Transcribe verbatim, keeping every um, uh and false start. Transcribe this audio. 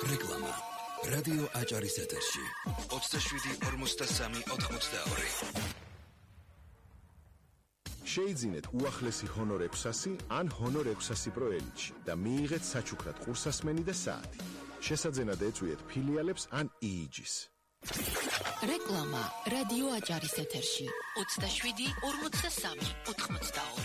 რეკლამა. რადიო აჭარის ეთერში. ოცდაშვიდი ორმოცდასამი ოთხმოცდაორი. შეიძინეთ უახლესი ჰონორ ექვსასი ან ჰონორ ექვსასი პრო ელიტში და მიიღეთ საჩუქრად ყურსასმენი და საათი. შესაძენად ეწვიეთ ფილიალებს ან იიჯის. რეკლამა რადიო აჭარის ეთერში ოცდაშვიდი ორმოცდასამი ოთხმოცდაორი.